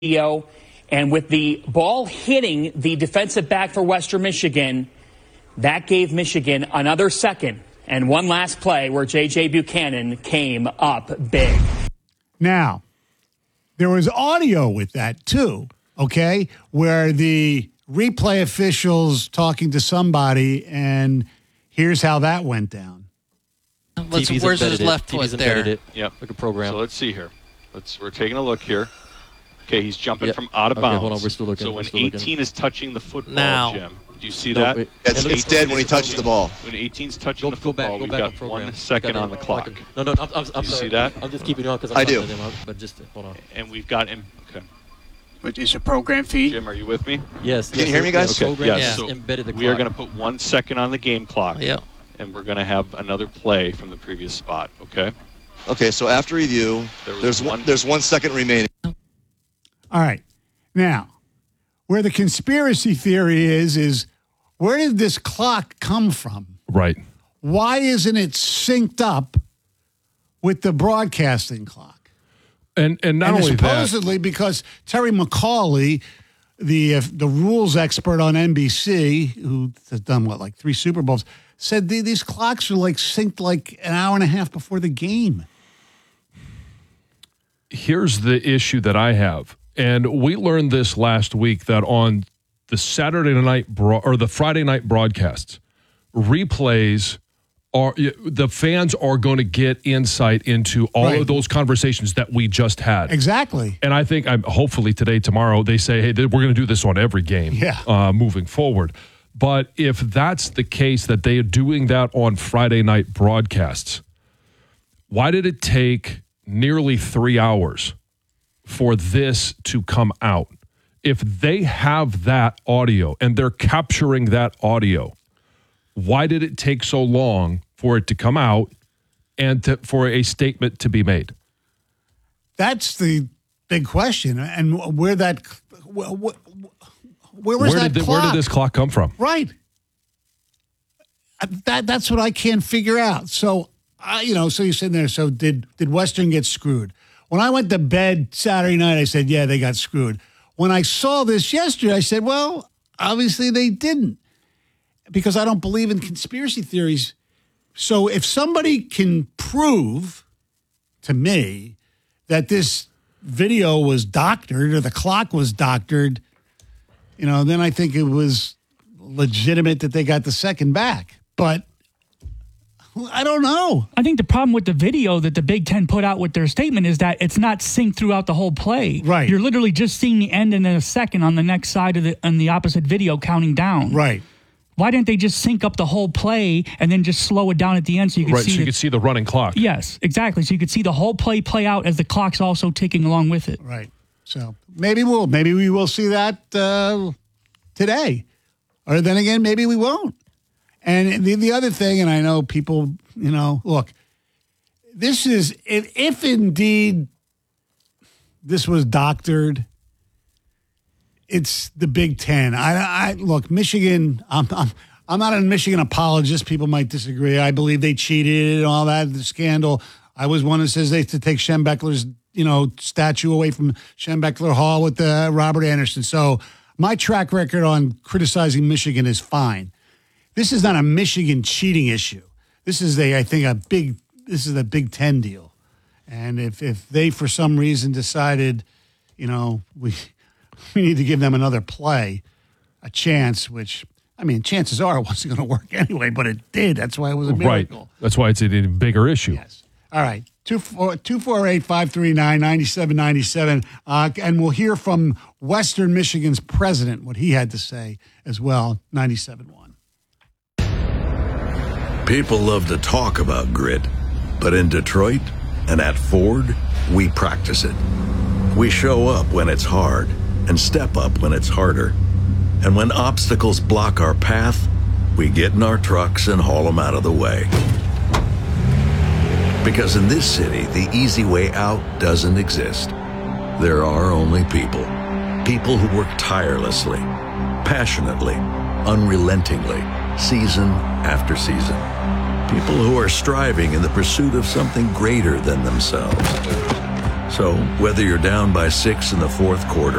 And with the ball hitting the defensive back for Western Michigan, that gave Michigan another second and one last play where J.J. Buchanan came up big. Now, there was audio with that too, okay, where the replay officials talking to somebody, and here's how that went down. Where's his left foot there? Yep. Like a program. So let's see here. We're taking a look here. Okay, he's jumping from out of bounds. Hold on, we're still looking. So when 18 is touching the football, now, Jim, do you see that? It's dead when he touches the ball. When 18's touching the football, we've got 1 second on the clock. No, I'm sorry. You see that? I'm just keeping on because I do. But just hold on. And we've got him. Okay. Which is a program feed? Jim, are you with me? Yes. Can you hear me, guys? Okay. Yes. So embedded the clock. We are going to put 1 second on the game clock. Yeah. And we're going to have another play from the previous spot. Okay. Okay. So after review, there's 1 second remaining. All right. Now, where the conspiracy theory is where did this clock come from? Right. Why isn't it synced up with the broadcasting clock? And not only supposedly that, because Terry McCauley, the rules expert on NBC, who has done like 3 Super Bowls, said these clocks are like synced like an hour and a half before the game. Here's the issue that I have. And we learned this last week that on the Saturday night or the Friday night broadcasts, replays are the fans are going to get insight into all of those conversations that we just had. Exactly. And I think hopefully today, tomorrow, they say, hey, we're going to do this on every game moving forward. But if that's the case, that they are doing that on Friday night broadcasts, why did it take nearly 3 hours for this to come out? If they have that audio and they're capturing that audio, why did it take so long for it to come out and for a statement to be made? That's the big question. And where that where did this clock come from? Right. That's what I can't figure out. So so you're sitting there. So did Western get screwed? When I went to bed Saturday night, I said, yeah, they got screwed. When I saw this yesterday, I said, well, obviously they didn't, because I don't believe in conspiracy theories. So if somebody can prove to me that this video was doctored or the clock was doctored, then I think it was legitimate that they got the second back. But I don't know. I think the problem with the video that the Big Ten put out with their statement is that it's not synced throughout the whole play. Right. You're literally just seeing the end and then a second on the next side of the opposite video counting down. Right. Why didn't they just sync up the whole play and then just slow it down at the end so you could see you could see the running clock. Yes, exactly. So you could see the whole play out as the clock's also ticking along with it. Right. So maybe we will see that today. Or then again, maybe we won't. And the other thing, and I know people, look, this is, if indeed this was doctored, it's the Big Ten. I look, Michigan, I'm not a Michigan apologist. People might disagree. I believe they cheated and all that, the scandal. I was one that says they to take Schembechler's, statue away from Schembechler Hall with Robert Anderson. So my track record on criticizing Michigan is fine. This is not a Michigan cheating issue. This is a Big Ten deal. And if they, for some reason, decided, we need to give them another play, a chance, which, chances are it wasn't going to work anyway, but it did. That's why it was a miracle. Right. That's why it's a bigger issue. Yes. All right. 248-539-9797. And we'll hear from Western Michigan's president, what he had to say as well, 97.1. People love to talk about grit, but in Detroit and at Ford, we practice it. We show up when it's hard and step up when it's harder. And when obstacles block our path, we get in our trucks and haul them out of the way. Because in this city, the easy way out doesn't exist. There are only people. People who work tirelessly, passionately, unrelentingly, season after season. People who are striving in the pursuit of something greater than themselves. So, whether you're down by 6 in the fourth quarter